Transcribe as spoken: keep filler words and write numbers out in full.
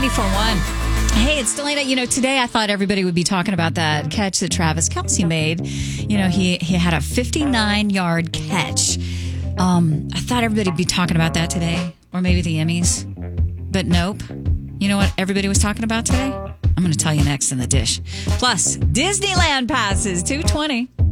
ninety-four point one. Hey, it's Delana. You know, today I thought everybody would be talking about that catch that Travis Kelce made. You know, he, he had a fifty-nine-yard catch. Um, I thought everybody would be talking about that today, or maybe the Emmys. But nope. You know what everybody was talking about today? I'm going to tell you next in the dish. Plus, Disneyland passes, two twenty.